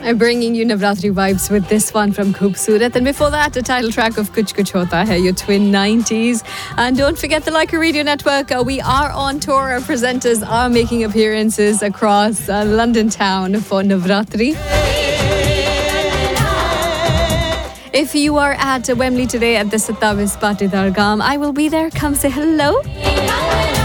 I'm bringing you Navratri vibes with this one from Khoobsurat. And before that, the title track of Kuch Kuch Hota Hai, your twin 90s. And don't forget the Leica Radio Network. We are on tour. Our presenters are making appearances across London town for Navratri. If you are at Wembley today at the Sattavis Pati Dargam, I will be there. Come say hello.